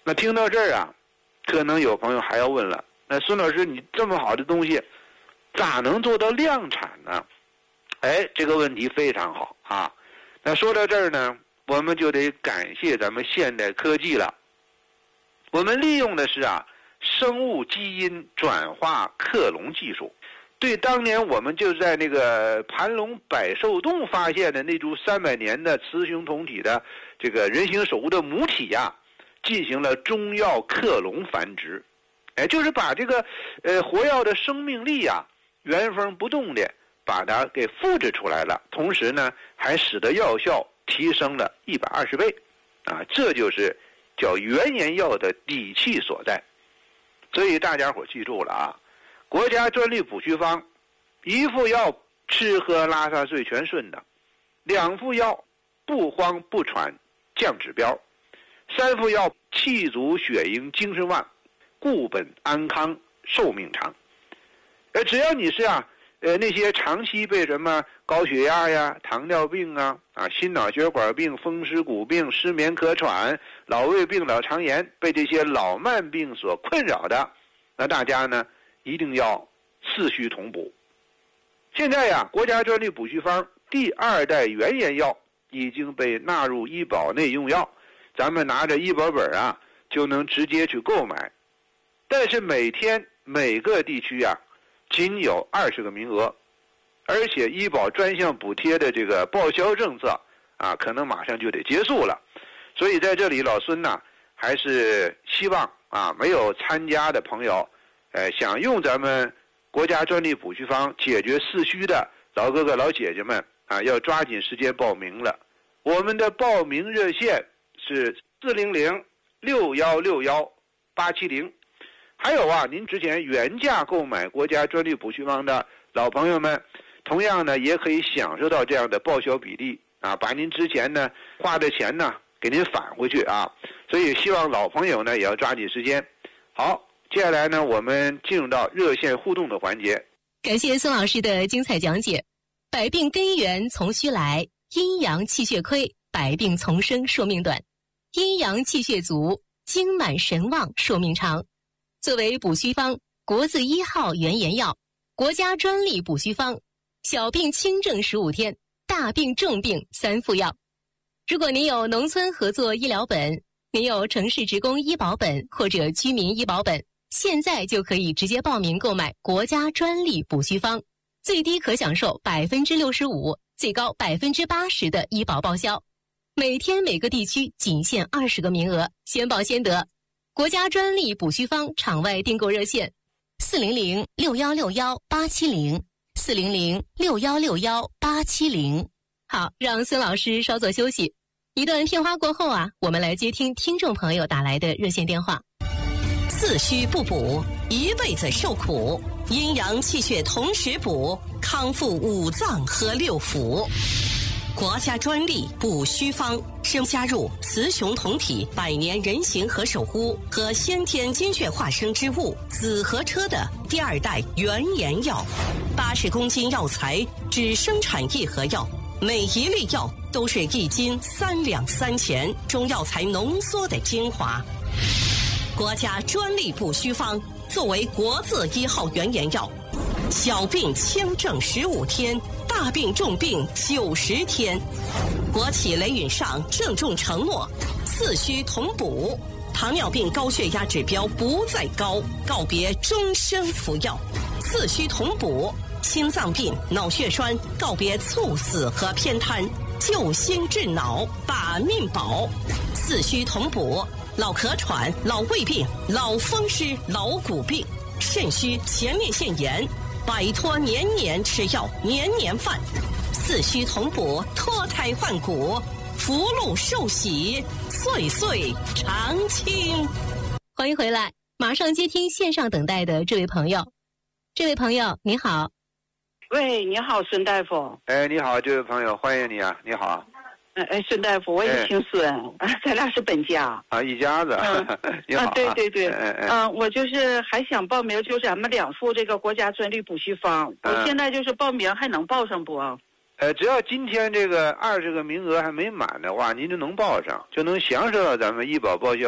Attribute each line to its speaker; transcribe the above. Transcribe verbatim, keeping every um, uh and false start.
Speaker 1: 那听到这儿啊，可能有朋友还要问了，那孙老师，你这么好的东西咋能做到量产呢？哎，这个问题非常好啊。那说到这儿呢，我们就得感谢咱们现代科技了。我们利用的是啊生物基因转化克隆技术，对当年我们就在那个盘龙百寿洞发现的那株三百年的雌雄同体的这个人形手物的母体呀、啊，进行了中药克隆繁殖。哎，就是把这个呃活药的生命力啊原封不动的把它给复制出来了，同时呢还使得药效提升了一百二十倍啊，这就是叫原研药的底气所在。所以大家伙记住了啊，国家专利补虚方，一副药吃喝拉撒睡全顺的，两副药不慌不喘降指标，三副药气足血盈精神旺，固本安康寿命长。呃，只要你是啊，呃那些长期被什么高血压呀、糖尿病啊、啊心脑血管病、风湿骨病、失眠咳喘、老胃病、老肠炎，被这些老慢病所困扰的，那大家呢一定要四虚同补。现在呀，国家专利补虚方第二代原研药已经被纳入医保内用药，咱们拿着医保本啊就能直接去购买。但是每天每个地区啊仅有二十个名额，而且医保专项补贴的这个报销政策啊，可能马上就得结束了。所以在这里，老孙呢还是希望啊，没有参加的朋友，呃，想用咱们国家专利补虚方解决四虚的老哥哥老姐姐们啊，要抓紧时间报名了。我们的报名热线是四零零六幺六幺八七零。还有啊，您之前原价购买国家专利补虚方的老朋友们，同样呢也可以享受到这样的报销比例啊，把您之前呢花的钱呢给您返回去啊。所以希望老朋友呢也要抓紧时间。好，接下来呢我们进入到热线互动的环节。
Speaker 2: 感谢孙老师的精彩讲解。百病根源从虚来，阴阳气血亏，百病丛生，寿命短；阴阳气血足，精满神旺，寿命长。作为补虚方国字一号原研药，国家专利补虚方，小病轻症十五天，大病重病三副药。如果您有农村合作医疗本，您有城市职工医保本或者居民医保本，现在就可以直接报名购买国家专利补虚方，最低可享受百分之六十五，最高百分之八十的医保报销。每天每个地区仅限二十个名额，先报先得。国家专利补虚方场外订购热线：四零零六幺六幺八七零，四零零六幺六幺八七零。好，让孙老师稍作休息。一段片花过后啊，我们来接听听众朋友打来的热线电话。
Speaker 3: 四虚不补，一辈子受苦；阴阳气血同时补，康复五脏和六腑。国家专利补虚方生加入雌雄同体百年人形和手污和先天精血化生之物紫河车的第二代原研药，八十公斤药材只生产一盒药，每一粒药都是一斤三两三钱中药材浓缩的精华。国家专利补虚方作为国字一号原研药，小病轻症十五天，大病重病九十天。国企雷允上郑重承诺，四虚同补，糖尿病高血压指标不再高，告别终生服药；四虚同补，心脏病、脑血栓告别猝死和偏瘫，救心治脑，把命保；四虚同补，老咳喘、老胃病、老风湿、老骨病、肾虚、前列腺炎，摆脱年年吃药、年年犯；四虚同补，脱胎换骨，福禄寿喜，岁岁长青。
Speaker 2: 欢迎回来，马上接听线上等待的这位朋友。这位朋友你好。
Speaker 4: 喂，你好，孙大夫。
Speaker 1: 哎，你好，这位朋友，欢迎你啊！你好。
Speaker 4: 哎哎，孙大夫，我也姓孙，哎、咱俩是本家
Speaker 1: 啊，一家子。
Speaker 4: 嗯、
Speaker 1: 你好、啊
Speaker 4: 啊，对对对，嗯、
Speaker 1: 哎哎
Speaker 4: 呃，我就是还想报名，就咱们两副这个国家专利补虚方，嗯、我现在就是报名还能报上不？
Speaker 1: 呃，只要今天这个二十个名额还没满的话，您就能报上，就能享受到咱们医保报销